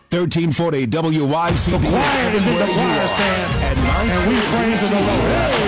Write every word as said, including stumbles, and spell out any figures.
thirteen forty W Y C B. The choir is in the choir stand, and we praise the Lord.